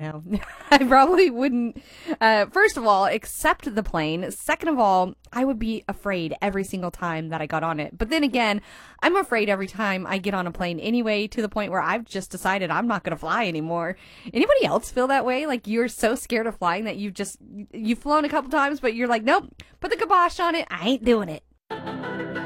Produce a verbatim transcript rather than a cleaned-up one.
No, I probably wouldn't. Uh, first of all, accept the plane. Second of all, I would be afraid every single time that I got on it. But then again, I'm afraid every time I get on a plane anyway, to the point where I've just decided I'm not going to fly anymore. Anybody else feel that way? Like you're so scared of flying that you've just, you've flown a couple times, but you're like, nope, put the kibosh on it. I ain't doing it.